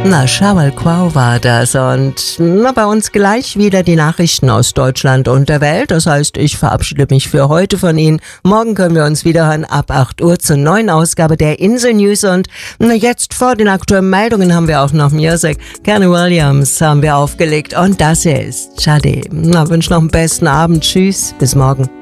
Shawal Kwao war das und bei uns gleich wieder die Nachrichten aus Deutschland und der Welt. Das heißt, ich verabschiede mich für heute von Ihnen. Morgen können wir uns wieder hören ab 8 Uhr zur neuen Ausgabe der Insel News und jetzt vor den aktuellen Meldungen haben wir auch noch Music. Kenny Williams haben wir aufgelegt und das hier ist Chade. Wünsche noch einen besten Abend. Tschüss, bis morgen.